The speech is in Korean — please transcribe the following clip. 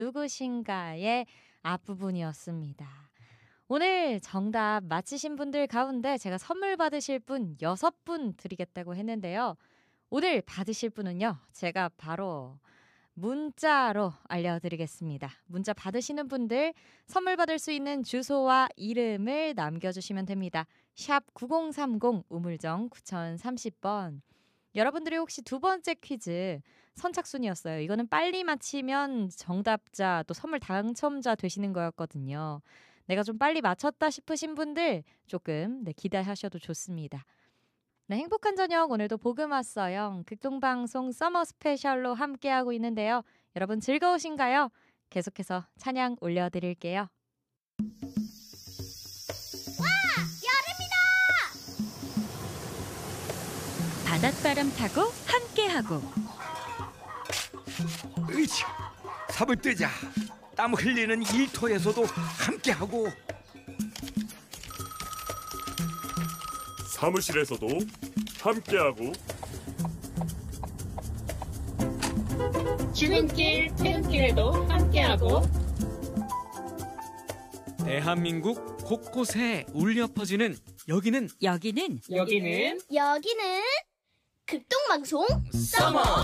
누구신가의 앞부분이었습니다. 오늘 정답 맞히신 분들 가운데 제가 선물 받으실 분 6분 드리겠다고 했는데요. 오늘 받으실 분은요, 제가 바로 문자로 알려드리겠습니다. 문자 받으시는 분들 선물 받을 수 있는 주소와 이름을 남겨주시면 됩니다. 샵 9030 우물정 9030번. 여러분들이 혹시 두 번째 퀴즈 선착순이었어요. 이거는 빨리 맞히면 정답자 또 선물 당첨자 되시는 거였거든요. 내가 좀 빨리 맞췄다 싶으신 분들 조금 기대하셔도 좋습니다. 네, 행복한 저녁 오늘도 복음 왔어요. 극동방송 서머 스페셜로 함께하고 있는데요. 여러분 즐거우신가요? 계속해서 찬양 올려드릴게요. 와! 여름이다! 바닷바람 타고 함께하고 으이치, 삽을 뜨자. 땀 흘리는 일터에서도 함께하고 사무실에서도 함께하고 출근길, 퇴근길에도 함께하고 대한민국 곳곳에 울려 퍼지는 여기는 여기는 여기는 여기는 극동방송 서머